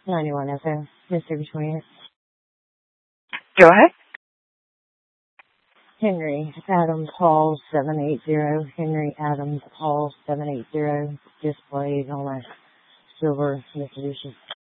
91 FM, Mississippi 28. Go ahead. Henry Adams Hall 780. Henry Adams Hall 780. Displayed on a silver Mitsubishi.